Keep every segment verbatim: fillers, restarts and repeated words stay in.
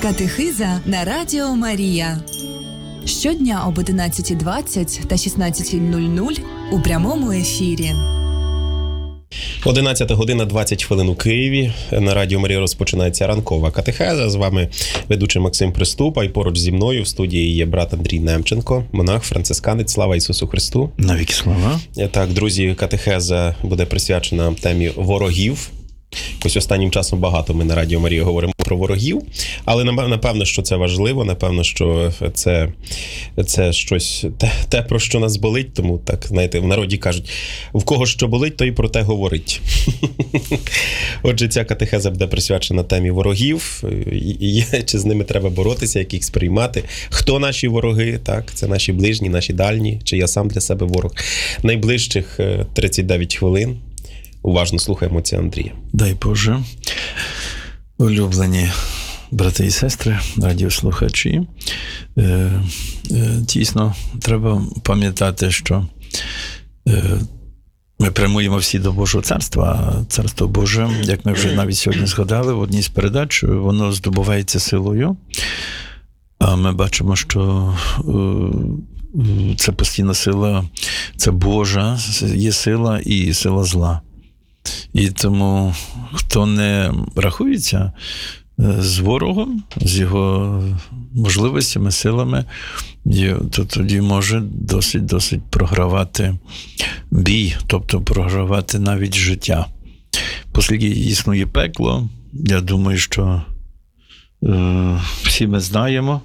Катехиза на Радіо Марія. Щодня об одинадцятій двадцять та шістнадцятій нуль нуль у прямому ефірі. одинадцята година двадцять хвилин у Києві. На Радіо Марія розпочинається ранкова катехеза. З вами ведучий Максим Приступа, і поруч зі мною в студії є брат Андрій Немченко, монах, францисканець. Слава Ісусу Христу! Навіки слава! Так, друзі, катехеза буде присвячена темі ворогів. Ось останнім часом багато ми на Радіо Марія говоримо про ворогів, але напевно, що це важливо, напевно, що це, це щось, те, те, про що нас болить, тому так, знаєте, в народі кажуть, в кого що болить, то і про те говорить. Отже, ця катехеза буде присвячена темі ворогів, і, і, чи з ними треба боротися, як їх сприймати, хто наші вороги, так, це наші ближні, наші дальні, чи я сам для себе ворог. Найближчих тридцять дев'ять хвилин. Уважно слухаємо отця Андрія. Дай Боже, улюблені брати і сестри, радіослухачі, е, е, дійсно, треба пам'ятати, що е, ми прямуємо всі до Божого царства, а Царство Боже, як ми вже навіть сьогодні згадали в одній з передач, воно здобувається силою, а ми бачимо, що е, це постійна сила, це Божа, є сила і сила зла. І тому, хто не рахується з ворогом, з його можливостями, силами, то тоді може досить-досить програвати бій, тобто програвати навіть життя. Оскільки існує пекло, я думаю, що е, всі ми знаємо,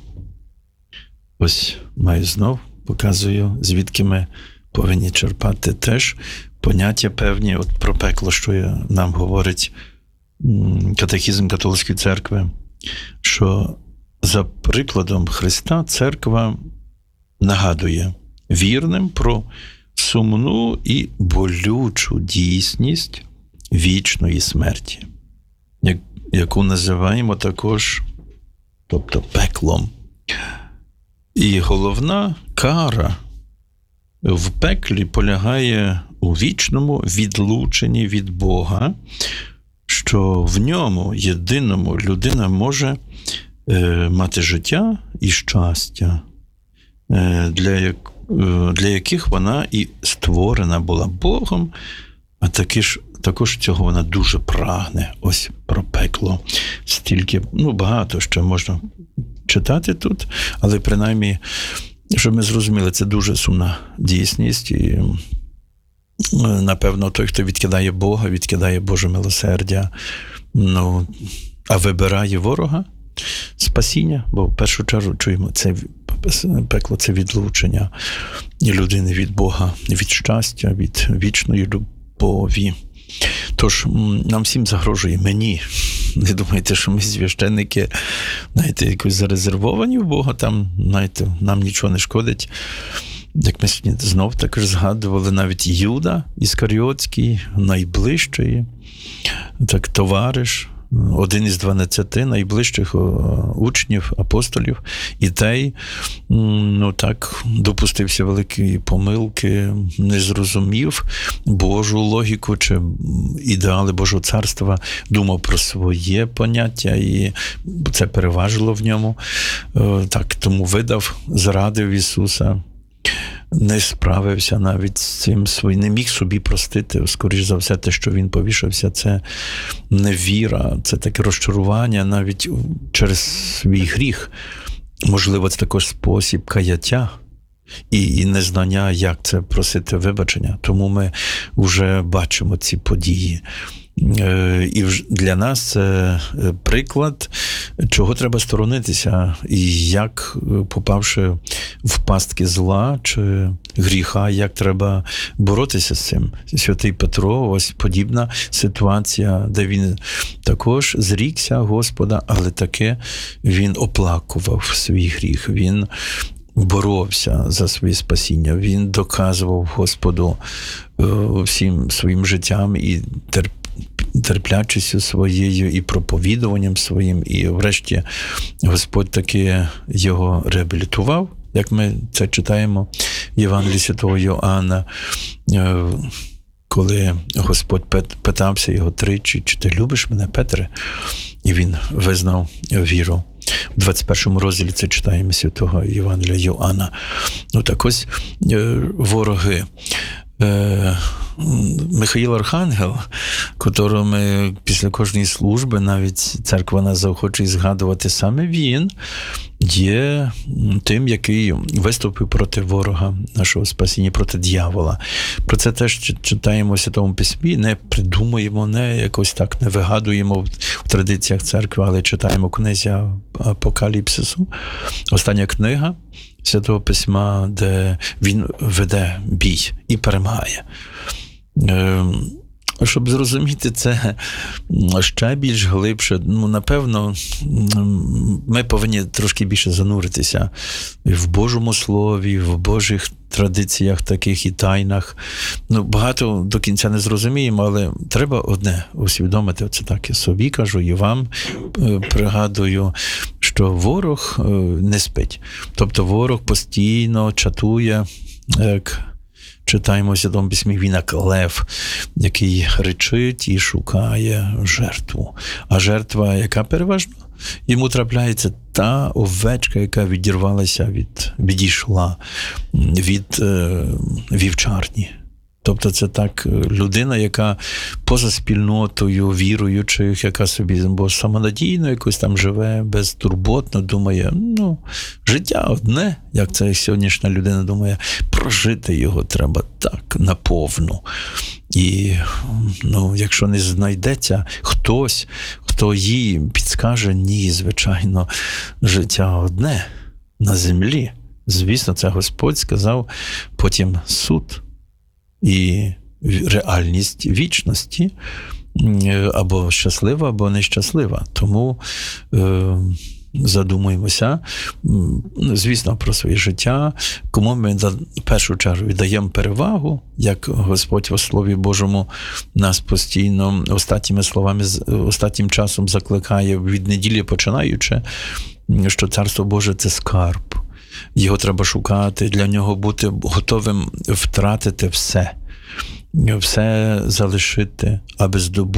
ось маю знов, показую, звідки ми повинні черпати теж поняття певні от про пекло, що я, нам говорить катехізм католицької церкви, що за прикладом Христа церква нагадує вірним про сумну і болючу дійсність вічної смерті, яку називаємо також, тобто пеклом. І головна кара в пеклі полягає у вічному відлученні від Бога, що в ньому єдиному людина може е, мати життя і щастя, е, для, як, е, для яких вона і створена була Богом, а таки ж, також цього вона дуже прагне. Ось про пекло. Стільки, ну, багато ще можна читати тут, але принаймні, щоб ми зрозуміли, це дуже сумна дійсність, і напевно, той, хто відкидає Бога, відкидає Боже милосердя, ну, а вибирає ворога, спасіння, бо в першу чергу чуємо, це пекло, це відлучення людини від Бога, від щастя, від вічної любові. Тож, нам всім загрожує, мені, не думайте, що ми священники, знаєте, якось зарезервовані в Бога, там, знаєте, нам нічого не шкодить. Як ми сьогодні знов також згадували, навіть Юда Іскаріотський, найближчий, так, товариш, один із дванадцяти найближчих учнів, апостолів, і той, ну так, допустився великої помилки, не зрозумів Божу логіку чи ідеали Божого царства, думав про своє поняття, і це переважило в ньому. Так, тому видав, зрадив Ісуса, не справився навіть з цим своїм, не міг собі простити, скоріш за все, те, що він повішався, це невіра, це таке розчарування навіть через свій гріх. Можливо, це також спосіб каяття і, і незнання, як це просити вибачення. Тому ми вже бачимо ці події. І для нас це приклад, чого треба сторонитися, і як, попавши в пастки зла чи гріха, як треба боротися з цим. Святий Петро, ось подібна ситуація, де він також зрікся Господа, але таки він оплакував свій гріх, він боровся за своє спасіння, він доказував Господу всім своїм життям і терпінням, терплячістю своєю і проповідуванням своїм, і врешті Господь таки його реабілітував, як ми це читаємо в Євангелії святого Йоанна, коли Господь питався його тричі, чи ти любиш мене, Петре? І він визнав віру. двадцять першому розділі це читаємо святого Євангелія Йоанна. Ну так ось вороги. Михаїл Архангел, котрого ми після кожної служби, навіть церква нас заохочує згадувати, саме він є тим, який виступив проти ворога нашого спасіння, проти дьявола. Про це теж читаємо в Святому Письмі, не придумуємо, не якось так не вигадуємо в традиціях церкви, але читаємо в книзі Апокаліпсису. Остання книга Святого Письма, де він веде бій і перемагає. Щоб зрозуміти це ще більш глибше, ну, напевно, ми повинні трошки більше зануритися в Божому Слові, в Божих традиціях таких і тайнах. Ну, багато до кінця не зрозуміємо, але треба одне усвідомити, оце так я собі кажу і вам пригадую, що ворог не спить. Тобто ворог постійно чатує, як читаємо в Святому Письмі, він як лев, який ричить і шукає жертву. А жертва, яка переважно? Йому трапляється та овечка, яка відірвалася від, відійшла від е, вівчарні. Тобто це так людина, яка поза спільнотою віруючих, яка собі бо самонадійно якось там живе, безтурботно, думає, ну, життя одне, як це сьогоднішня людина думає, прожити його треба так, наповну. І, ну, якщо не знайдеться хтось, хто їй підскаже, ні, звичайно, життя одне на землі. Звісно, це Господь сказав, потім суд. І реальність вічності або щаслива, або нещаслива. Тому е, задумуємося, звісно, про своє життя, кому ми в першу чергу віддаємо перевагу, як Господь у Слові Божому нас постійно останніми словами, останнім часом закликає від неділі починаючи, що Царство Боже – це скарб. Його треба шукати, для нього бути готовим втратити все, все залишити, аби здобути